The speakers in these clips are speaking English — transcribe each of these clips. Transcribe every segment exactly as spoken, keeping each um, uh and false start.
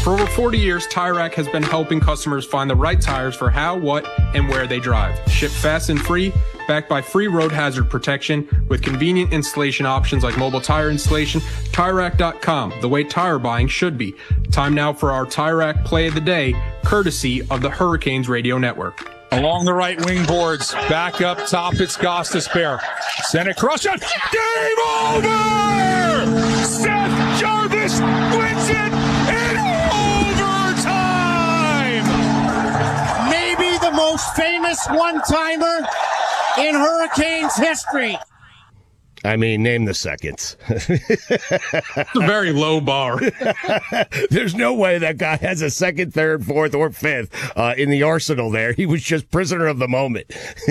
For over forty years, Tire Rack has been helping customers find the right tires for how, what, and where they drive. Ship fast and free, backed by free road hazard protection with convenient installation options like mobile tire installation. Tire Rack dot com, the way tire buying should be. Time now for our Tire Rack Play of the Day, courtesy of the Hurricanes Radio Network. Along the right wing boards, back up top, it's Gostisbehere. Send it cross shot. Game over! Seth Jarvis wins it in overtime! Maybe the most famous one-timer in Hurricanes history. I mean, name the seconds. It's a very low bar. There's no way that guy has a second, third, fourth, or fifth uh, in the arsenal there. He was just prisoner of the moment.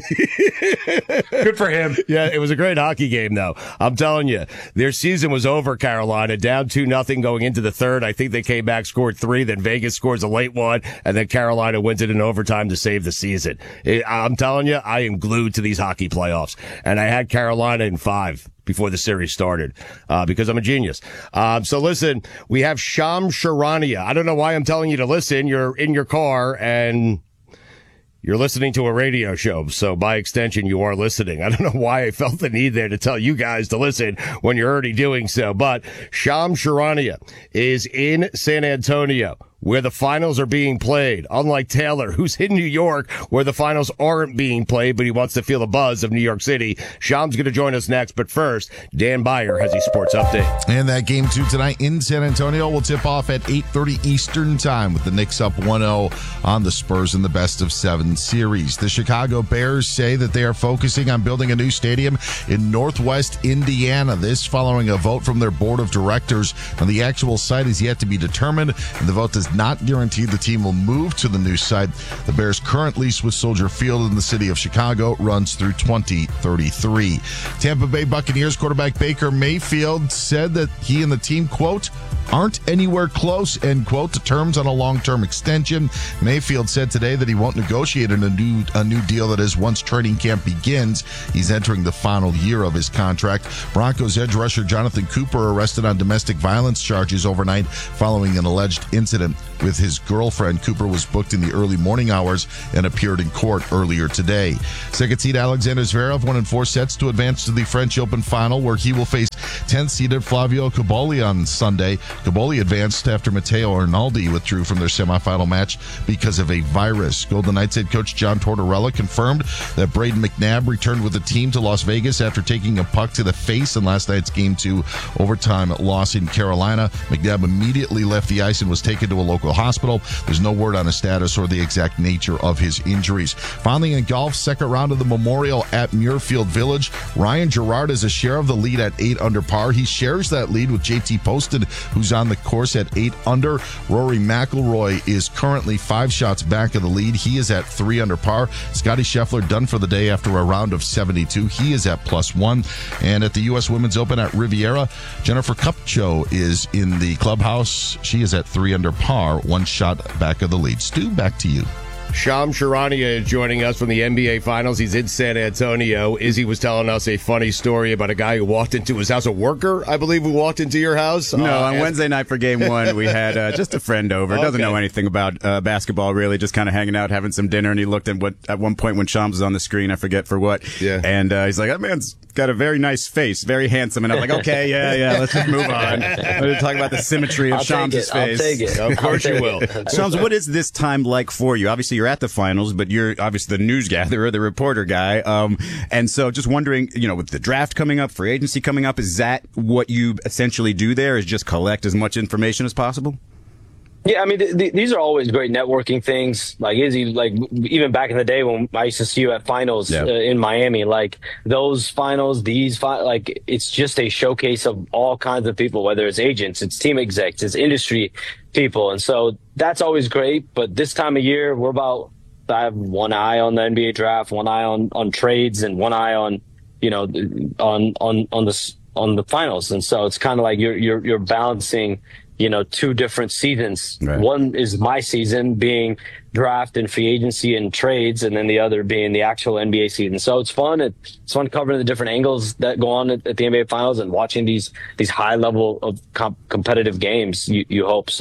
Good for him. Yeah, it was a great hockey game, though. I'm telling you, their season was over, Carolina, down two nothing going into the third. I think they came back, scored three, then Vegas scores a late one, and then Carolina wins it in overtime to save the season. It, I'm telling you, I am glued to these hockey playoffs, and I had Carolina in five before the series started, uh, because I'm a genius. Um, so listen, we have Shams Charania. I don't know why I'm telling you to listen. You're in your car and you're listening to a radio show. So by extension, you are listening. I don't know why I felt the need there to tell you guys to listen when you're already doing so. But Shams Charania is in San Antonio, where the finals are being played. Unlike Taylor, who's in New York, where the finals aren't being played, but he wants to feel the buzz of New York City. Sham's going to join us next, but first, Dan Beyer has a sports update. And that game two tonight in San Antonio will tip off at eight thirty Eastern time with the Knicks up one oh on the Spurs in the best of seven series. The Chicago Bears say that they are focusing on building a new stadium in Northwest Indiana. This following a vote from their board of directors. Now, the actual site is yet to be determined, and the vote does not guarantee the team will move to the new site. The Bears' current lease with Soldier Field in the city of Chicago runs through twenty thirty-three. Tampa Bay Buccaneers quarterback Baker Mayfield said that he and the team, quote, aren't anywhere close, end quote, to terms on a long-term extension. Mayfield said today that he won't negotiate a new, a new deal that is once training camp begins. He's entering the final year of his contract. Broncos edge rusher Jonathan Cooper arrested on domestic violence charges overnight following an alleged incident with his girlfriend. Cooper was booked in the early morning hours and appeared in court earlier today. Second seed Alexander Zverev won in four sets to advance to the French Open final, where he will face tenth seeded Flavio Cobolli on Sunday. Cobolli advanced after Matteo Arnaldi withdrew from their semifinal match because of a virus. Golden Knights head coach John Tortorella confirmed that Braden McNabb returned with the team to Las Vegas after taking a puck to the face in last night's game two overtime loss in Carolina. McNabb immediately left the ice and was taken to a local hospital. There's no word on his status or the exact nature of his injuries. Finally, in golf, second round of the Memorial at Muirfield Village. Ryan Gerard is a share of the lead at eight under par. He shares that lead with J T Poston, who's on the course at eight under. Rory McIlroy is currently five shots back of the lead. He is at three under par. Scotty Scheffler done for the day after a round of seventy-two. He is at plus one. And at the U S Women's Open at Riviera, Jennifer Kupcho is in the clubhouse. She is at three under par, one shot back of the lead. Stu, back to you. Shams Charania is joining us from the N B A Finals. He's in San Antonio. Izzy was telling us a funny story about a guy who walked into his house, a worker, I believe, who walked into your house. No, uh, on and- Wednesday night for game one, we had uh, just a friend over. Doesn't Okay. know anything about uh, basketball, really, just kind of hanging out, having some dinner, and he looked at what at one point when Shams was on the screen, I forget for what, Yeah. and uh, he's like, that man's got a very nice face, very handsome, and I'm like, okay, yeah, yeah, let's just move on. We're going to talk about the symmetry of I'll Shams' take it. face. I'll take it. Of course I'll you take will. it. Shams, what is this time like for you? Obviously, you're at the finals, but you're obviously the news gatherer, the reporter guy. Um, and so just wondering, you know, with the draft coming up, free agency coming up, is that what you essentially do there, is just collect as much information as possible? Yeah, I mean, th- th- these are always great networking things. Like Izzy, like even back in the day when I used to see you at finals Yeah. uh, in Miami, like those finals, these fi- like it's just a showcase of all kinds of people, whether it's agents, it's team execs, it's industry people, and so that's always great. But this time of year, we're about I have one eye on the N B A draft, one eye on on trades, and one eye on you know on on on the on the finals, and so it's kind of like you're you're you're balancing. You know, two different seasons. Right. One is my season being draft and free agency and trades, and then the other being the actual N B A season. So it's fun. It's fun covering the different angles that go on at, at the N B A finals and watching these, these high level of comp- competitive games. You, you hope so.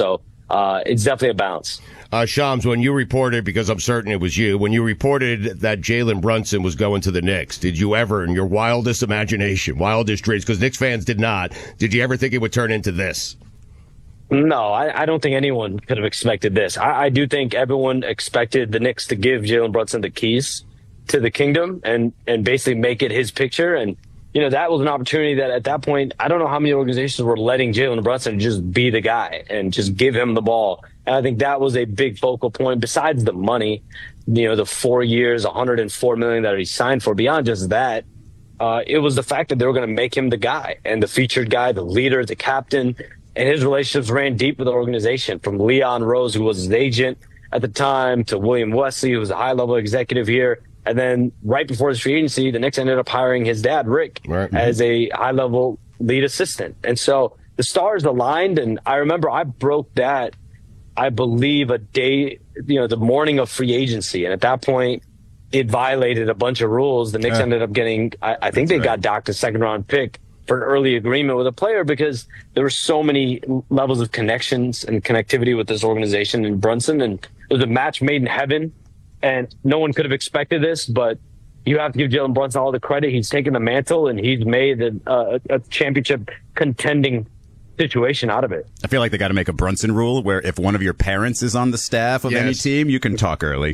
uh, it's definitely a bounce. Uh, Shams, when you reported, because I'm certain it was you, when you reported that Jalen Brunson was going to the Knicks, did you ever, in your wildest imagination, wildest dreams, because Knicks fans did not, did you ever think it would turn into this? No, I, I don't think anyone could have expected this. I, I do think everyone expected the Knicks to give Jalen Brunson the keys to the kingdom and, and basically make it his picture. And, you know, that was an opportunity that at that point, I don't know how many organizations were letting Jalen Brunson just be the guy and just give him the ball. And I think that was a big focal point besides the money, you know, the four years, one hundred four million dollars that he signed for. Beyond just that, uh, it was the fact that they were going to make him the guy and the featured guy, the leader, the captain. And his relationships ran deep with the organization, from Leon Rose, who was his agent at the time, to William Wesley, who was a high-level executive here. And then right before his free agency, the Knicks ended up hiring his dad, Rick, right. as a high-level lead assistant. And so the stars aligned, and I remember I broke that, I believe, a day, you know, the morning of free agency. And at that point, it violated a bunch of rules. The Knicks Yeah. ended up getting, I, I think they right. got docked a second-round pick for an early agreement with a player because there were so many levels of connections and connectivity with this organization and Brunson. And it was a match made in heaven. And no one could have expected this, but you have to give Jalen Brunson all the credit. He's taken the mantle and he's made a, a, a championship contending situation out of it. I feel like they got to make a Brunson rule where if one of your parents is on the staff of Yes. any team, you can talk early.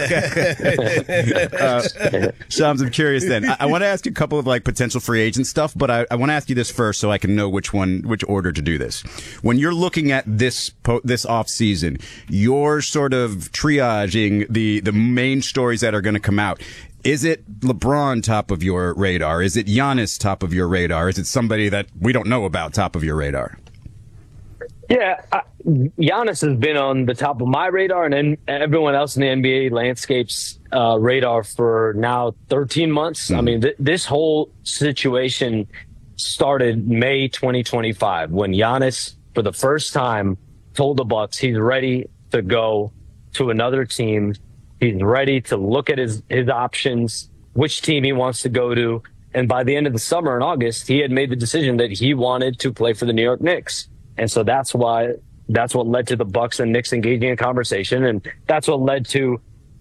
uh, Shams, I'm curious then. I, I want to ask you a couple of like potential free agent stuff, but I, I want to ask you this first so I can know which one, which order to do this. When you're looking at this po- this off season, you're sort of triaging the the main stories that are going to come out. Is it LeBron top of your radar? Is it Giannis top of your radar? Is it somebody that we don't know about top of your radar? Yeah, I, Giannis has been on the top of my radar and then everyone else in the N B A landscape's uh, radar for now thirteen months. Mm. I mean, th- this whole situation started May twenty twenty-five when Giannis, for the first time, told the Bucks he's ready to go to another team. He's ready to look at his, his options, which team he wants to go to. And by the end of the summer in August, he had made the decision that he wanted to play for the New York Knicks. And so that's why, that's what led to the Bucks and Knicks engaging in conversation. And that's what led to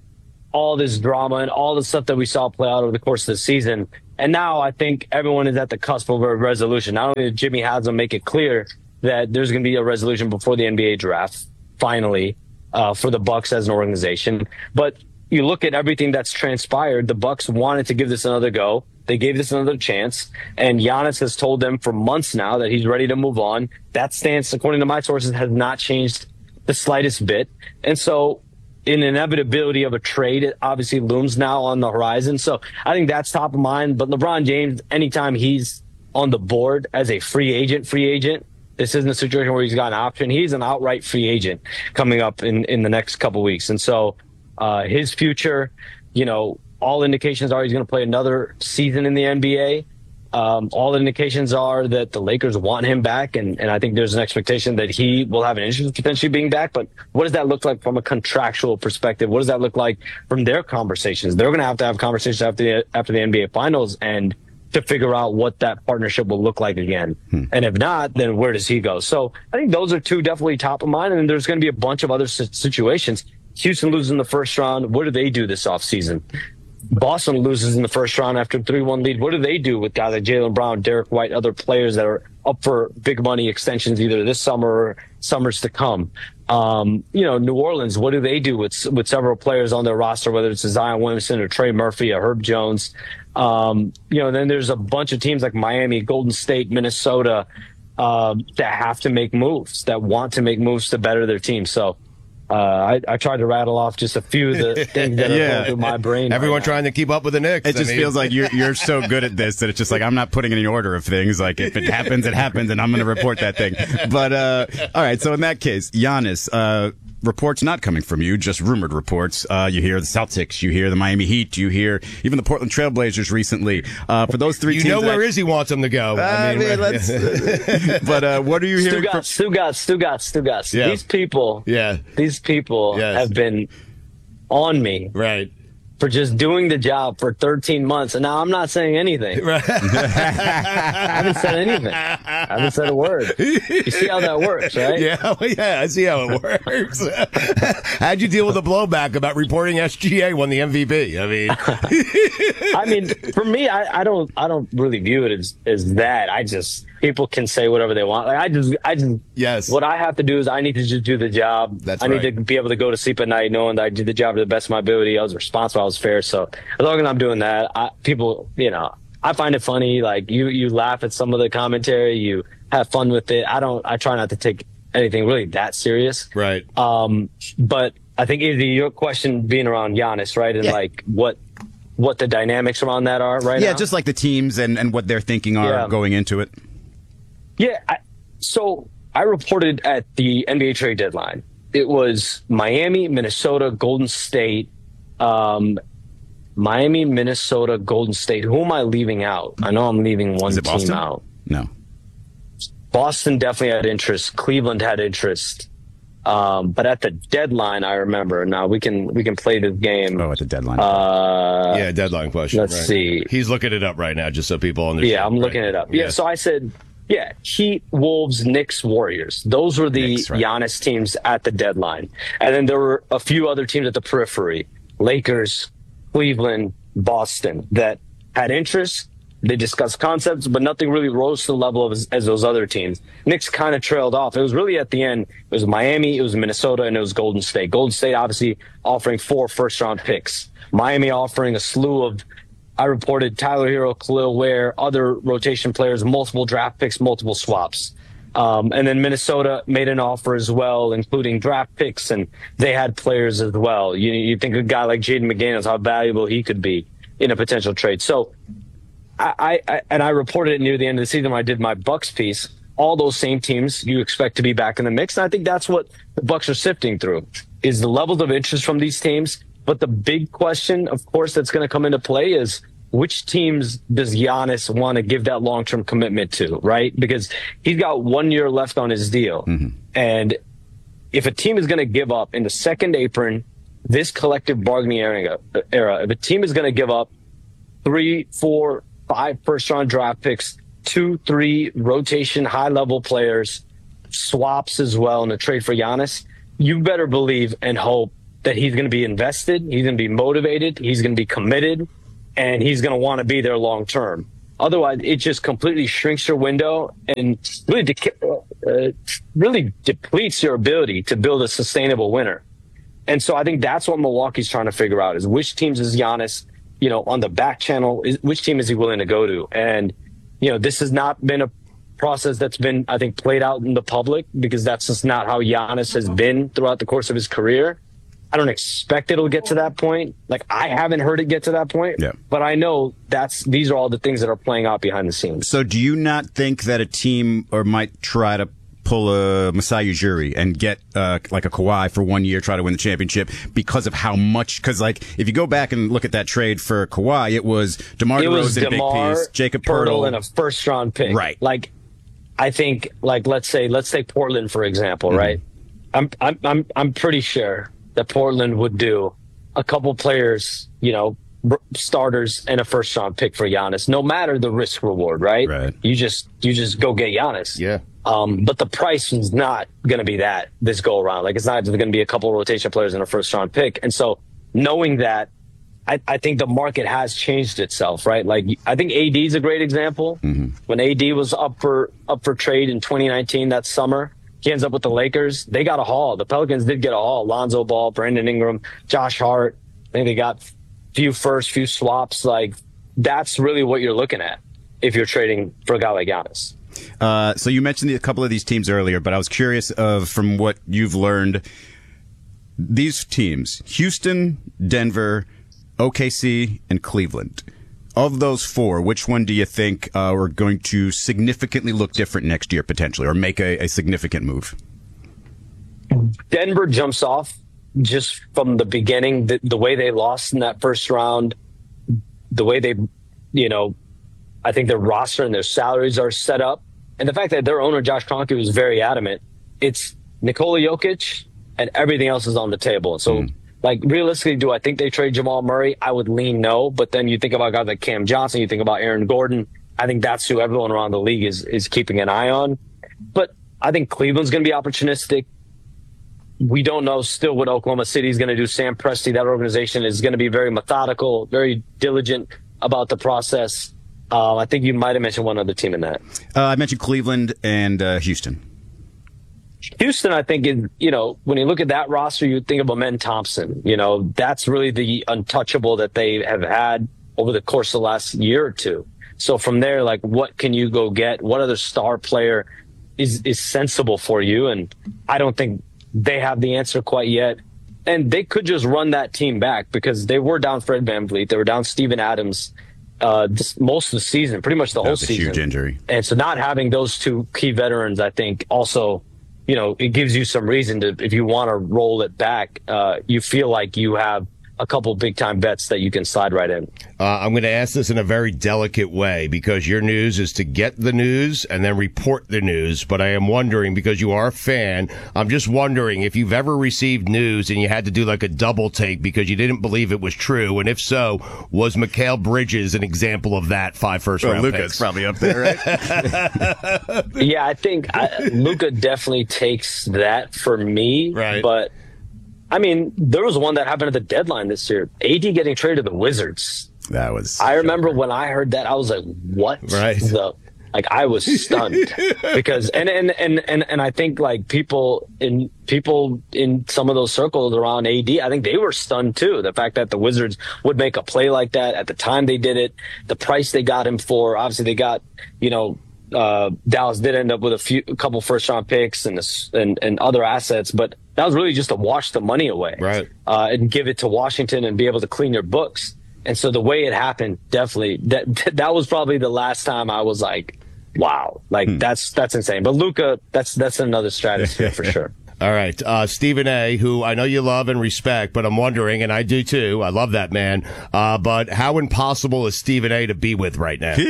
all this drama and all the stuff that we saw play out over the course of the season. And now I think everyone is at the cusp of a resolution. Not only did Jimmy Haslam make it clear that there's going to be a resolution before the N B A draft, finally, Uh, for the Bucks as an organization. But you look at everything that's transpired, the Bucks wanted to give this another go. They gave this another chance. And Giannis has told them for months now that he's ready to move on. That stance, according to my sources, has not changed the slightest bit. And so an inevitability of a trade, it obviously looms now on the horizon. So I think that's top of mind. But LeBron James, anytime he's on the board as a free agent, free agent, this isn't a situation where he's got an option. He's an outright free agent coming up in, in the next couple of weeks. And so uh, his future, you know, all indications are he's going to play another season in the N B A. Um, all indications are that the Lakers want him back. And, and I think there's an expectation that he will have an interest in potentially being back. But what does that look like from a contractual perspective? What does that look like from their conversations? They're going to have to have conversations after the, after the N B A Finals and to figure out what that partnership will look like again. Hmm. And if not, then where does he go? So I think those are two definitely top of mind. And then there's going to be a bunch of other situations. Houston loses in the first round. What do they do this offseason? Boston loses in the first round after a three one lead. What do they do with guys like Jaylen Brown, Derek White, other players that are up for big money extensions either this summer or summers to come? Um, you know, New Orleans, what do they do with with several players on their roster, whether it's a Zion Williamson or Trey Murphy or Herb Jones? Um, you know, then there's a bunch of teams like Miami, Golden State, Minnesota, um, that have to make moves, that want to make moves to better their team. So uh, I, I tried to rattle off just a few of the things that yeah. are going through my brain. Everyone right trying to keep up with the Knicks. It I just mean. feels like you're you're so good at this that it's just like I'm not putting any order of things. Like if it happens, it happens, and I'm going to report that thing. But uh, all right, so in that case, Giannis, uh, reports not coming from you, just rumored reports. Uh, you hear the Celtics, you hear the Miami Heat, you hear even the Portland Trailblazers recently. Uh, for those three you teams, know where that, Izzy wants them to go. I I mean, mean, let's. But uh, what are you hearing? Stugotz, Stugotz, Stugotz, Stugotz. Yeah. These people, Yeah. these people Yes. have been on me Right. for just doing the job for thirteen months. And now I'm not saying anything. Right. I haven't said anything. I haven't said a word. You see how that works, right? Yeah, well, yeah, I see how it works. How'd you deal with the blowback about reporting S G A won the M V P? I mean, I mean, for me, I, I don't, I don't really view it as, as that. I just, people can say whatever they want. Like I just, I just, yes. What I have to do is I need to just do the job. That's I right. need to be able to go to sleep at night knowing that I did the job to the best of my ability. I was responsible. I was fair. So as long as I'm doing that, I, people, you know, I find it funny. Like you, you laugh at some of the commentary, you have fun with it. I don't, I try not to take anything really that serious. Right. Um, but I think either your question being around Giannis, right? And Yeah. like what, what the dynamics around that are right Yeah, now. just like the teams and, and what they're thinking are Yeah. going into it. Yeah. I, so I reported at the N B A trade deadline. It was Miami, Minnesota, Golden State, um, Miami, Minnesota, Golden State. Who am I leaving out? I know I'm leaving one Is it team Boston? out. No. Boston definitely had interest. Cleveland had interest. Um, but at the deadline, I remember. Now we can we can play this game. Oh, at the deadline. Uh, yeah, deadline question. let's right. see. He's looking it up right now, just so people understand. Yeah, I'm right. looking it up. Yeah, so I said, yeah, Heat, Wolves, Knicks, Warriors. Those were the Knicks, right. Giannis teams at the deadline. And then there were a few other teams at the periphery. Lakers, Cleveland, Boston that had interest. They discussed concepts, but nothing really rose to the level of as, as those other teams. Knicks kind of trailed off. It was really at the end. It was Miami, it was Minnesota, and it was Golden State. Golden State obviously offering four first-round picks. Miami offering a slew of, I reported Tyler Hero, Khalil Ware, other rotation players, multiple draft picks, multiple swaps. Um, and then Minnesota made an offer as well, including draft picks, and they had players as well. You, you think a guy like Jaden McDaniels, how valuable he could be in a potential trade. So, I, I and I reported it near the end of the season when I did my Bucks piece. All those same teams you expect to be back in the mix, and I think that's what the Bucks are sifting through is the levels of interest from these teams. But the big question, of course, that's going to come into play is which teams does Giannis want to give that long-term commitment to, right? Because he's got one year left on his deal, mm-hmm. and if a team is going to give up in the second apron, this collective bargaining era, era if a team is going to give up three, four. Five first-round draft picks, two, three rotation high-level players, swaps as well in a trade for Giannis, you better believe and hope that he's going to be invested, he's going to be motivated, he's going to be committed, and he's going to want to be there long-term. Otherwise, it just completely shrinks your window and really, de- uh, really depletes your ability to build a sustainable winner. And so I think that's what Milwaukee's trying to figure out is which teams is Giannis, you know, on the back channel, is, which team is he willing to go to? And, you know, this has not been a process that's been, I think, played out in the public because that's just not how Giannis has been throughout the course of his career. I don't expect it'll get to that point. Like, I haven't heard it get to that point, yeah. But I know that's these are all the things that are playing out behind the scenes. So do you not think that a team or might try to pull a Masai Ujiri and get uh, like a Kawhi for one year, try to win the championship because of how much? Because like if you go back and look at that trade for Kawhi, it was DeMar it was DeRozan, DeMar, big piece, Jacob Poeltl, Poeltl, and a first round pick. Right. Like, I think, like let's say, let's say Portland for example, mm-hmm. right? I'm, I'm, I'm, I'm pretty sure that Portland would do a couple players, you know, starters and a first round pick for Giannis, no matter the risk reward, right? Right. You just, you just go get Giannis. Yeah. Um, but the price is not going to be that this go around. Like, it's not going to be a couple of rotation players and a first round pick. And so knowing that, I, I think the market has changed itself, right? Like, I think A D is a great example. Mm-hmm. When A D was up for, up for trade in twenty nineteen, that summer, he ends up with the Lakers. They got a haul. The Pelicans did get a haul. Lonzo Ball, Brandon Ingram, Josh Hart. I think they got few first, few swaps. Like, that's really what you're looking at if you're trading for a guy like Giannis. Uh, so you mentioned a couple of these teams earlier, but I was curious of from what you've learned, these teams, Houston, Denver, O K C, and Cleveland. Of those four, which one do you think uh, are going to significantly look different next year potentially or make a, a significant move? Denver jumps off just from the beginning. The, the way they lost in that first round, the way they, you know, I think their roster and their salaries are set up. And the fact that their owner, Josh Kroenke, was very adamant. It's Nikola Jokic and everything else is on the table. So mm. Like, realistically, do I think they trade Jamal Murray? I would lean no. But then you think about guys like Cam Johnson, you think about Aaron Gordon. I think that's who everyone around the league is is keeping an eye on. But I think Cleveland's going to be opportunistic. We don't know still what Oklahoma City is going to do. Sam Presti, that organization, is going to be very methodical, very diligent about the process. Uh, I think you might have mentioned one other team in that. Uh, I mentioned Cleveland and uh, Houston. Houston, I think, is, you know, when you look at that roster, you think of Amen Thompson. You know, that's really the untouchable that they have had over the course of the last year or two. So from there, like, what can you go get? What other star player is, is sensible for you? And I don't think they have the answer quite yet. And they could just run that team back because they were down Fred VanVleet. They were down Steven Adams uh, this, most of the season, pretty much the That whole was a season. huge injury. And so not having those two key veterans, I think, also, you know, it gives you some reason to, if you want to roll it back, uh, you feel like you have a couple big time bets that you can slide right in. Uh, I'm going to ask this in a very delicate way because your news is to get the news and then report the news. But I am wondering, because you are a fan, I'm just wondering if you've ever received news and you had to do like a double take because you didn't believe it was true. And if so, was Mikal Bridges an example of that? Five first round Luka's picks. probably up there, right? Yeah, I think I, Luka definitely takes that for me. Right. But I mean, there was one that happened at the deadline this year. A D getting traded to the Wizards. That was. I remember when I heard that, I was like, "What?" Right. The, like, I was stunned because, and, and and and and I think like people in people in some of those circles around A D, I think they were stunned too. The fact that the Wizards would make a play like that at the time they did it, the price they got him for. Obviously, they got, you know, uh, Dallas did end up with a few, a couple first round picks and and and other assets, but that was really just to wash the money away, right? Uh, and give it to Washington and be able to clean your books. And so the way it happened, definitely that that was probably the last time I was like, wow, like hmm. that's that's insane. But Luka, that's that's another stratosphere for sure. All right. Uh, Stephen A., who I know you love and respect, but I'm wondering, and I do too, I love that man, uh, but how impossible is Stephen A. to be with right now?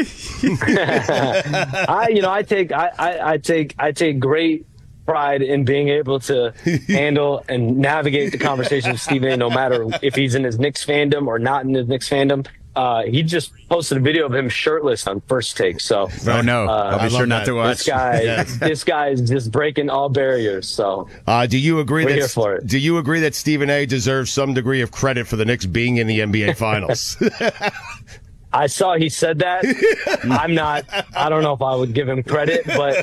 I, you know, I take, I, I, I take, I take great pride in being able to handle and navigate the conversation with Stephen A., no matter if he's in his Knicks fandom or not in his Knicks fandom. Uh, he just posted a video of him shirtless on First Take. So, oh no, uh, I'll be sure not that. to watch. This guy, yeah. this guy is just breaking all barriers. So, uh, do you agree we're that here for it. Do you agree that Stephen A. deserves some degree of credit for the Knicks being in the N B A Finals? I saw he said that. I'm not, I don't know if I would give him credit, but